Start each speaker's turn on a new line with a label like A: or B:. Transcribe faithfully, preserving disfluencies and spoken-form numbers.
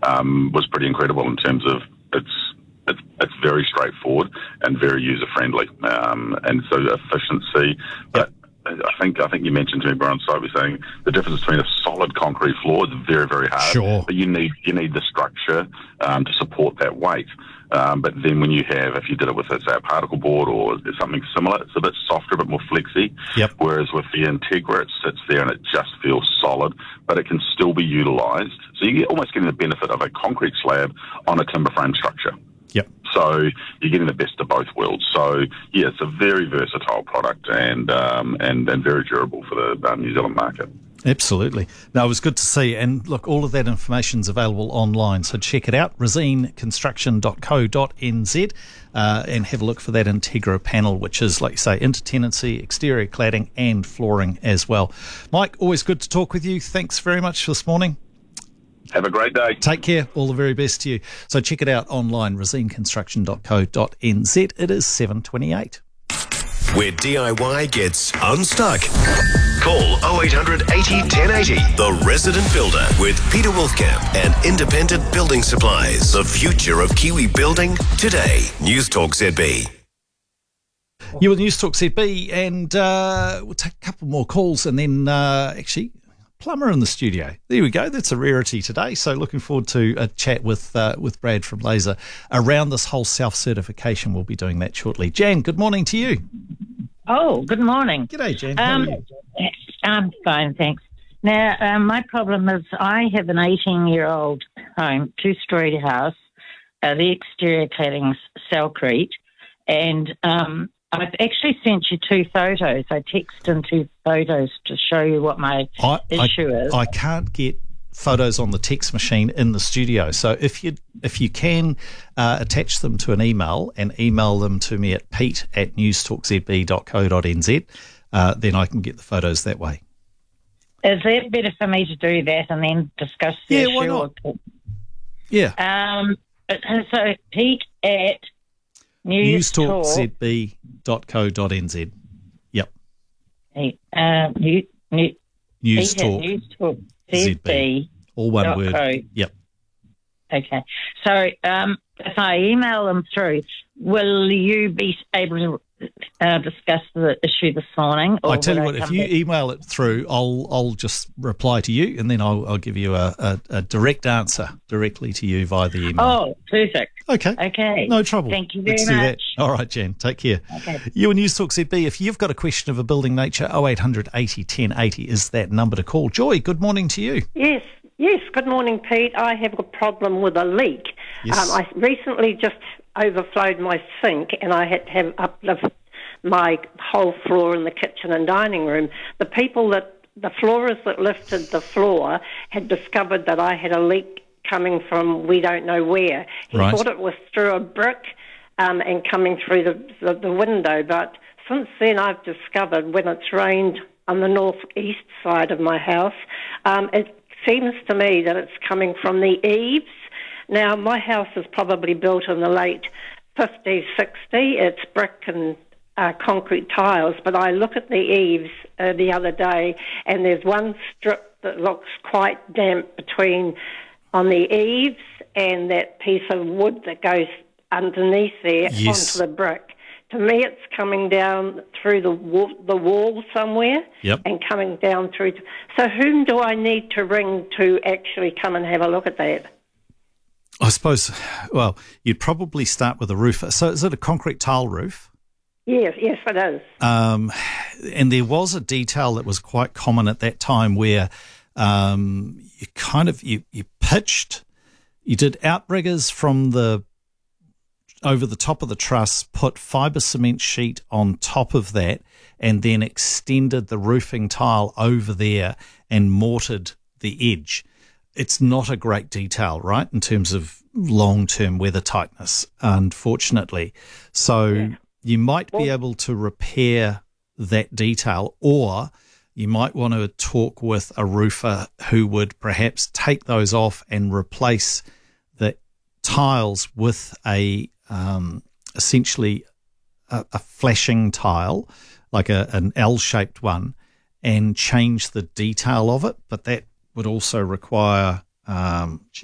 A: um, was pretty incredible in terms of its It's, it's very straightforward and very user friendly, um, and so efficiency. But I think I think you mentioned to me, Brian, so we're saying the difference between a solid concrete floor is very very hard.
B: Sure.
A: But you need you need the structure um, to support that weight. Um, but then when you have, if you did it with, say, a particle board or something similar, it's a bit softer, a bit more flexy.
B: Yep.
A: Whereas with the Integra, it sits there and it just feels solid, but it can still be utilised. So you get almost getting the benefit of a concrete slab on a timber frame structure.
B: Yep.
A: So you're getting the best of both worlds. So yeah, it's a very versatile product and um, and and very durable for the um, New Zealand market.
B: Absolutely. No, it was good to see. And look, all of that information is available online. So check it out, resine construction dot co dot n z, uh, and have a look for that Integra panel, which is, like you say, intertenancy, exterior cladding and flooring as well. Mike, always good to talk with you. Thanks very much for this morning.
A: Have a great day.
B: Take care. All the very best to you. So check it out online, resine construction dot co dot n z. It is seven twenty-eight.
C: Where D I Y gets unstuck. Call oh eight hundred eighty, ten eighty. The Resident Builder with Peter Wolfcamp and Independent Building Supplies. The future of Kiwi building today. News Talk Z B.
B: You with News Talk Z B, and uh, we'll take a couple more calls and then uh, actually... plumber in the studio. There we go. That's a rarity today. So looking forward to a chat with uh, with Brad from Laser around this whole self-certification. We'll be doing that shortly. Jan, good morning to you.
D: Oh, good morning.
B: G'day, Jan.
D: Um, I'm fine, thanks. Now, um, my problem is I have an eighteen-year-old home, two-storey house. Uh, the exterior cladding's Cellcrete, and um, I've actually sent you two photos. I texted in two photos to show you what my
B: I,
D: issue
B: I,
D: is.
B: I can't get photos on the text machine in the studio. So if you if you can uh, attach them to an email and email them to me at pete at news talk z b dot co dot n z, uh, then I can get the photos that way.
D: Is it better for me to do that and then discuss the
B: Yeah,
D: issue?
B: why not?
D: Or,
B: Yeah.
D: um, so Pete at news
B: news talk
D: talk
B: z b dot co dot n z. Yep.
D: Uh, new, new,
B: News
D: Pete at
B: Talk
D: News Talk
B: Z
D: Z
B: B.
D: B.
B: All one
D: dot
B: word.
D: co.
B: Yep.
D: Okay. So um, if I email them through, will you be able to uh, discuss the issue this morning? Or
B: I tell you
D: will
B: what,
D: I
B: if
D: come
B: you
D: back?
B: email it through, I'll I'll just reply to you, and then I'll I'll give you a, a, a direct answer directly to you via the email.
D: Oh, perfect.
B: Okay.
D: Okay.
B: No trouble.
D: Thank you very
B: Let's do that.
D: much.
B: All right, Jen. Take care.
D: Okay.
B: You and News Talk Z B, if you've got a question of a building nature, oh eight hundred eighty, ten eighty is that number to call. Joy, good morning to you.
E: Yes, yes. Good morning, Pete. I have a problem with a leak.
B: Yes.
E: Um, I recently just overflowed my sink, and I had to have uplift my whole floor in the kitchen and dining room. The people that, the floorers that lifted the floor had discovered that I had a leak coming from we don't know where. He
B: Right.
E: thought it was through a brick um, and coming through the, the, the window, but since then I've discovered when it's rained on the northeast side of my house, um, it seems to me that it's coming from the eaves. Now, my house is probably built in the late fifties, sixties. It's brick and uh, concrete tiles, but I look at the eaves uh, the other day, and there's one strip that looks quite damp between on the eaves and that piece of wood that goes underneath there
B: Yes.
E: onto the brick. To me, it's coming down through the wall, the wall somewhere
B: Yep.
E: and coming down through. To, so whom do I need to ring to actually come and have a look at that?
B: I suppose, well, you'd probably start with a roofer. So is it a concrete tile roof?
E: Yes, yes, it is.
B: Um, and there was a detail that was quite common at that time where um, you kind of, you, you pitched, you did outriggers from the, over the top of the truss, put fibre cement sheet on top of that, and then extended the roofing tile over there and mortared the edge. It's not a great detail, right, in terms of long-term weather tightness, unfortunately. So
E: Yeah.
B: you might be
E: Well-
B: able to repair that detail, or you might want to talk with a roofer who would perhaps take those off and replace the tiles with a um, essentially a, a flashing tile, like a, an L-shaped one, and change the detail of it. But that would also require, um,